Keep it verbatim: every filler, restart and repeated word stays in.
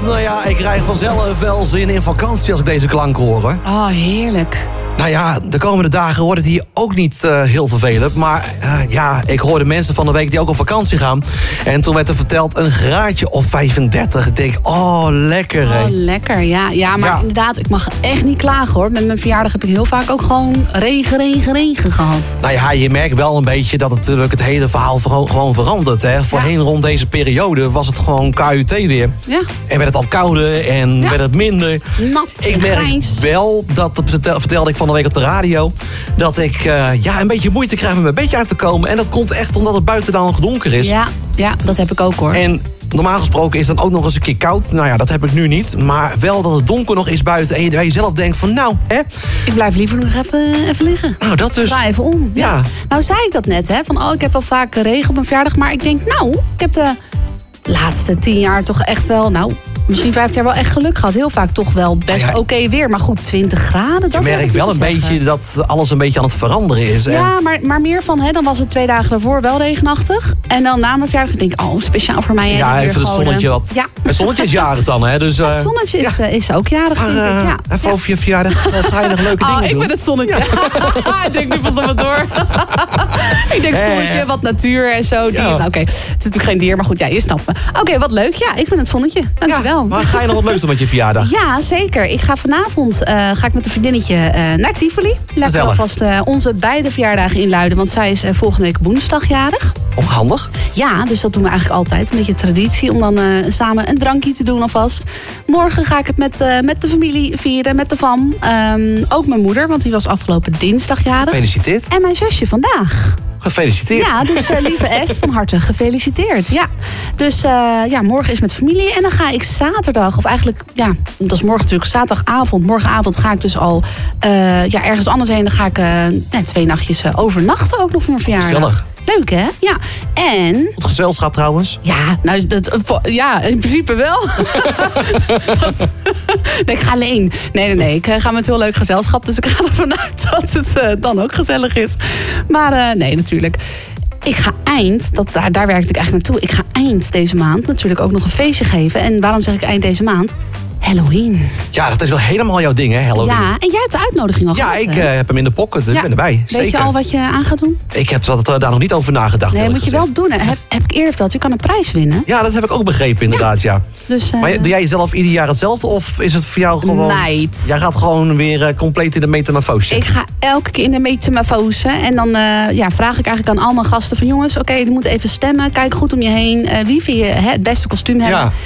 Nou ja, ik krijg vanzelf wel zin in vakantie als ik deze klank hoor. Hoor. Oh, heerlijk. Nou ja, de komende dagen wordt het hier ook niet uh, heel vervelend. Maar uh, ja, ik hoorde mensen van de week die ook op vakantie gaan. En toen werd er verteld een graadje of vijfendertig. Ik denk, oh, lekker hè. Oh, lekker, ja. Ja, maar ja. inderdaad, ik mag echt niet klagen hoor. Met mijn verjaardag heb ik heel vaak ook gewoon regen, regen, regen gehad. Nou ja, je merkt wel een beetje dat het, natuurlijk het hele verhaal ver- gewoon verandert. Hè. Voorheen ja. rond deze periode was het gewoon K U T weer. Ja. En werd het al kouder en ja. werd het minder. Nat, ik merk grijs. wel, dat vertelde ik van de week op de radio, dat ik uh, ja, een beetje moeite krijg met mijn bedje uit te komen. En dat komt echt omdat het buiten dan nog donker is. Ja, ja, dat heb ik ook hoor. En normaal gesproken is het dan ook nog eens een keer koud. Nou ja, dat heb ik nu niet. Maar wel dat het donker nog is buiten en je bij jezelf denkt van nou, hè? Ik blijf liever nog even, even liggen. Nou, dat dus. Ga even om. Ja. ja. Nou zei ik dat net, hè. Van oh, ik heb wel vaak regen op mijn verjaardag. Maar ik denk, nou, ik heb de laatste tien jaar toch echt wel, nou, misschien vijftien jaar wel echt geluk gehad. Heel vaak toch wel best ja, ja. oké okay weer. Maar goed, twintig graden, dat je merkt wel een zeggen. beetje dat alles een beetje aan het veranderen is. Ja, en maar, maar meer van, hè, dan was het twee dagen daarvoor wel regenachtig. En dan na mijn verjaardag denk ik, oh, speciaal voor mij. Ja, even het zonnetje wat. Ja. Het zonnetje is jarig dan, hè? Dus, uh, het zonnetje is, ja. uh, is ook jarig, maar, uh, vind ik. Ja. Even ja. over je verjaardag ga je nog leuke oh, dingen ik doen. ben het zonnetje. Ja. ik denk nu pas wat door. ik denk zonnetje, eh. wat natuur en zo. Ja. Nou, Oké, okay. Het is natuurlijk geen dier, maar goed, ja, je snapt me. Oké, okay, wat leuk. Ja, ik ben het zonnetje. Dankjewel. Ja, maar ga je nog wat leuks doen met je verjaardag? Ja, zeker. Ik ga vanavond uh, ga ik met een vriendinnetje uh, naar Tivoli. Lekker alvast uh, onze beide verjaardagen inluiden. Want zij is uh, volgende week woensdag jarig. Oh, handig. Ja, dus dat doen we eigenlijk altijd. Een beetje traditie om dan uh, samen een drankje te doen alvast. Morgen ga ik het met, uh, met de familie vieren, met de fam. Um, ook mijn moeder, want die was afgelopen dinsdag jarig. Gefeliciteerd. En mijn zusje vandaag. Gefeliciteerd. Ja, dus uh, lieve S, van harte gefeliciteerd. Ja. Dus uh, ja, morgen is met familie. En dan ga ik zaterdag, of eigenlijk, ja, dat is morgen natuurlijk zaterdagavond. Morgenavond ga ik dus al uh, ja, ergens anders heen. Dan ga ik uh, nee, twee nachtjes uh, overnachten ook nog voor mijn verjaardag. Gezellig. Leuk, hè? Ja. En... Goed gezelschap trouwens. Ja, nou, dat, ja, in principe wel. dat, nee, ik ga alleen. Nee, nee, nee. Ik ga met heel leuk gezelschap. Dus ik ga ervan uit dat het uh, dan ook gezellig is. Maar uh, nee, natuurlijk. Ik ga eind, dat, daar, daar werk ik eigenlijk naartoe. Ik ga eind deze maand natuurlijk ook nog een feestje geven. En waarom zeg ik eind deze maand? Halloween. Ja, dat is wel helemaal jouw ding, hè, Halloween. Ja, en jij hebt de uitnodiging al Ja, gehad, ik uh, heb hem in de pocket. Ik ja. ben erbij. Weet Zeker. je al wat je aan gaat doen? Ik heb dat, uh, daar nog niet over nagedacht. Nee, moet je gezegd. wel doen. Heb, heb ik eerder verteld, je kan een prijs winnen. Ja, dat heb ik ook begrepen, inderdaad, ja. ja. Dus, uh, maar doe jij jezelf ieder jaar hetzelfde? Of is het voor jou gewoon... Meid. Jij gaat gewoon weer uh, compleet in de metamorfose. Ik ga elke keer in de metamorfose. En dan uh, ja, vraag ik eigenlijk aan al mijn gasten van... jongens, oké, okay, je moet even stemmen. Kijk goed om je heen. Uh, wie vind je hè, het beste kostuum hebben? Ja.